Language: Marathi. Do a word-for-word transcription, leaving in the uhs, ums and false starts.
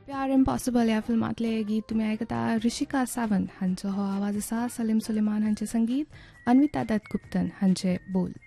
प्यार इम्पॉसिबल या फिल्मातले गीत तुम्ही ऐकता. ऋषिका सावंत हांचो हो आवाज आसा. सलीम सुलेमान हांचे संगीत, अन्विता दत्त गुप्तन हांचे बोल.